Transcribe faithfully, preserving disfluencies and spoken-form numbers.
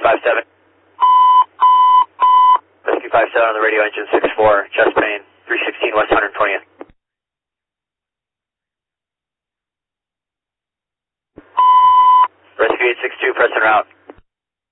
five seven. Rescue five seven on the radio, engine six four, chest pain, three sixteen West one hundred twentieth. Rescue eight six two, press en route.